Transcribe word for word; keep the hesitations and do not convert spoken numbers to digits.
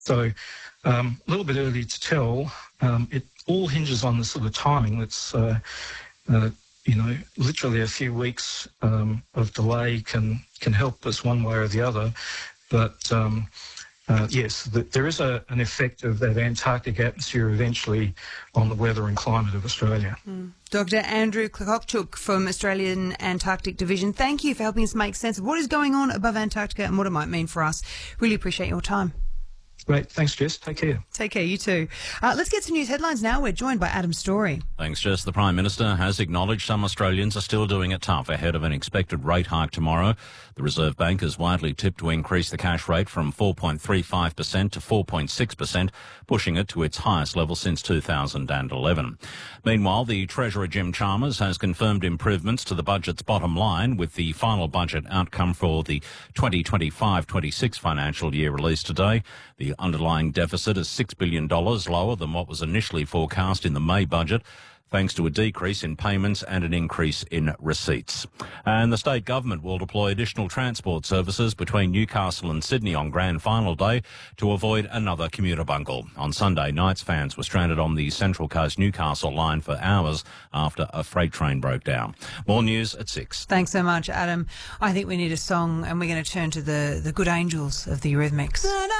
So um, a little bit early to tell. Um, it all hinges on the sort of timing that's, uh, uh, you know, literally a few weeks um, of delay can, can help us one way or the other. But um, uh, yes, the, there is a, an effect of that Antarctic atmosphere eventually on the weather and climate of Australia. Mm. Doctor Andrew Kokchuk from Australian Antarctic Division, thank you for helping us make sense of what is going on above Antarctica and what it might mean for us. Really appreciate your time. Great. Thanks, Jess. Take care. Take care. You too. Uh, let's get some news headlines now. We're joined by Adam Story. Thanks, Jess. The Prime Minister has acknowledged some Australians are still doing it tough ahead of an expected rate hike tomorrow. The Reserve Bank is widely tipped to increase the cash rate from four point three five percent to four point six percent, pushing it to its highest level since two thousand eleven. Meanwhile, the Treasurer Jim Chalmers has confirmed improvements to the budget's bottom line, with the final budget outcome for the twenty twenty-five twenty-six financial year released today. The underlying deficit is six billion dollars lower than what was initially forecast in the May budget, thanks to a decrease in payments and an increase in receipts. And the state government will deploy additional transport services between Newcastle and Sydney on Grand Final Day to avoid another commuter bungle. On Sunday, Knights fans were stranded on the Central Coast Newcastle line for hours after a freight train broke down. More news at six. Thanks so much, Adam. I think we need a song, and we're going to turn to the, the Good Angels of the Eurythmics.